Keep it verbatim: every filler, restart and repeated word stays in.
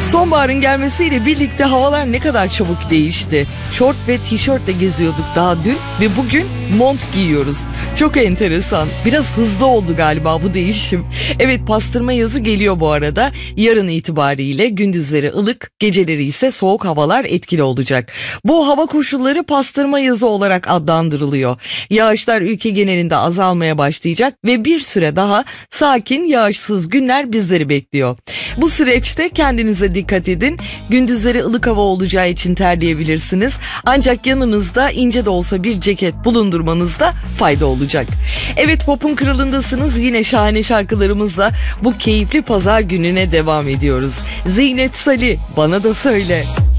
Sonbaharın gelmesiyle birlikte havalar ne kadar çabuk değişti. Şort ve tişörtle geziyorduk daha dün ve bugün mont giyiyoruz. Çok enteresan. Biraz hızlı oldu galiba bu değişim. Evet, pastırma yazı geliyor bu arada. Yarın itibariyle gündüzleri ılık, geceleri ise soğuk havalar etkili olacak. Bu hava koşulları pastırma yazı olarak adlandırılıyor. Yağışlar ülke genelinde azalmaya başlayacak ve bir süre daha sakin, yağışsız günler bizleri bekliyor. Bu süreçte kendinize dikkat edin. Gündüzleri ılık hava olacağı için terleyebilirsiniz. Ancak yanınızda ince de olsa bir ceket bulundurmanızda fayda olacak. Evet, Pop'un kralındasınız. Yine şahane şarkılarımızla bu keyifli pazar gününe devam ediyoruz. Zinet Salih, Bana da Söyle.